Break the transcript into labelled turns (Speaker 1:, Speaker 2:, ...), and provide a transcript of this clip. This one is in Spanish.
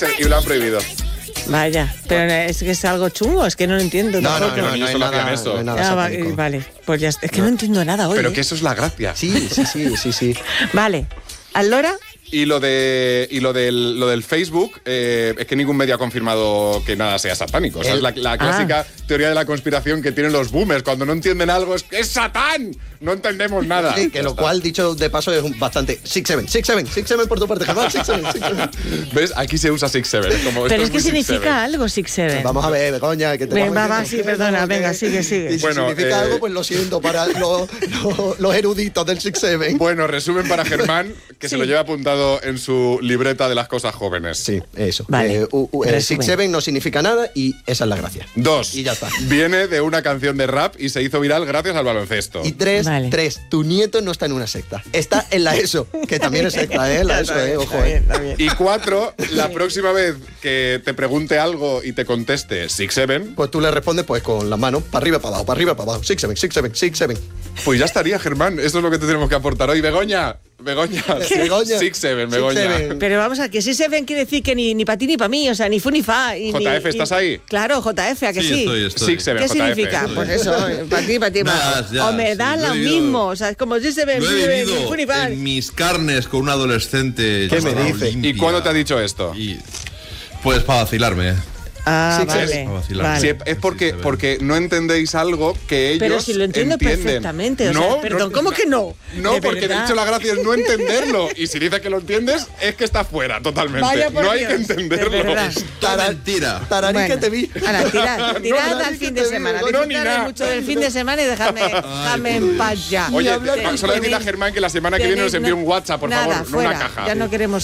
Speaker 1: y lo han prohibido.
Speaker 2: Vaya, pero es que es algo chungo, es que no lo entiendo.
Speaker 1: No,
Speaker 2: tampoco.
Speaker 1: no hay nada
Speaker 2: Vale, pues ya es que no entiendo nada hoy.
Speaker 1: Pero que eso es la gracia.
Speaker 3: Sí.
Speaker 2: Vale, ¿Allora?
Speaker 1: Y lo del Facebook, es que ningún medio ha confirmado que nada sea satánico. O sea, es la clásica teoría de la conspiración que tienen los boomers. Cuando no entienden algo, es que es Satán. No entendemos nada.
Speaker 3: Sí, que lo cual, dicho de paso, es bastante 6-7 por tu parte, Germán, 6-7.
Speaker 1: ¿Ves? Aquí se usa 6-7.
Speaker 2: Pero es que significa algo 6-7.
Speaker 3: Vamos a ver, Begoña, que te
Speaker 2: sí, perdona, venga, sigue.
Speaker 3: Y si significa algo, pues lo siento para los eruditos del 6-7.
Speaker 1: Bueno, resumen para Germán, que se lo lleva apuntado en su libreta de las cosas jóvenes.
Speaker 3: Sí, eso.
Speaker 2: Vale.
Speaker 3: 6-7 no significa nada y esa es la gracia.
Speaker 1: 2.
Speaker 3: Y ya está.
Speaker 1: Viene de una canción de rap y se hizo viral gracias al baloncesto.
Speaker 3: Y 3,
Speaker 2: Vale.
Speaker 3: tu nieto no está en una secta. Está en la ESO, que también es secta, ¿eh? La ESO, ojo,
Speaker 1: Y 4, la próxima vez que te pregunte algo y te conteste 6-7,
Speaker 3: pues tú le respondes pues con las manos para arriba, para abajo, 6-7.
Speaker 1: pues ya estaría, Germán. Eso es lo que te tenemos que aportar hoy. Begoña. 6-7, Begoña.
Speaker 2: Pero vamos a que 6-7 quiere decir que ni para ti ni para mí, o sea, ni fu ni fa.
Speaker 1: JF, ¿estás ahí?
Speaker 2: Claro, JF, ¿a que sí?
Speaker 4: Estoy.
Speaker 1: 6-7,
Speaker 2: ¿Qué
Speaker 1: JF.
Speaker 2: significa? Pues eso, para ti.
Speaker 4: Ya,
Speaker 2: O me da lo mismo, o sea, es como 6-7,
Speaker 4: Lo he
Speaker 2: ni fu ni
Speaker 4: vivido
Speaker 2: fa.
Speaker 4: en mis carnes con un adolescente.
Speaker 3: ¿Qué me
Speaker 4: llamado
Speaker 3: dice?
Speaker 4: Olimpia.
Speaker 1: ¿Y cuándo te ha dicho esto?
Speaker 4: Pues para vacilarme.
Speaker 2: Ah,
Speaker 3: 6-7.
Speaker 2: vale.
Speaker 1: Sí, es porque no entendéis algo que ellos
Speaker 2: Pero si lo entiendo
Speaker 1: entienden.
Speaker 2: perfectamente, o sea, perdón, ¿cómo que no?
Speaker 1: No,
Speaker 2: ¿De
Speaker 1: porque de
Speaker 2: verdad?
Speaker 1: hecho la gracia es no entenderlo. Y si dices que lo entiendes, es que está fuera totalmente.
Speaker 2: Vaya por
Speaker 1: no hay
Speaker 2: Dios,
Speaker 1: que
Speaker 2: de
Speaker 1: entenderlo.
Speaker 2: verdad.
Speaker 4: Mentira.
Speaker 3: Tararí
Speaker 2: Bueno,
Speaker 3: que te vi.
Speaker 2: Ahora, tirad
Speaker 3: No,
Speaker 2: al fin
Speaker 3: que
Speaker 2: de
Speaker 3: te
Speaker 2: semana.
Speaker 3: digo,
Speaker 1: no, ni
Speaker 2: Disfrutad
Speaker 1: nada.
Speaker 2: mucho del fin de semana y dejadme en paz ya.
Speaker 1: Oye,
Speaker 2: Tenéis-
Speaker 1: solo decirle a Germán que la semana que viene nos envíe un WhatsApp, por
Speaker 2: nada,
Speaker 1: favor, no
Speaker 2: fuera,
Speaker 1: una caja.
Speaker 2: Ya no queremos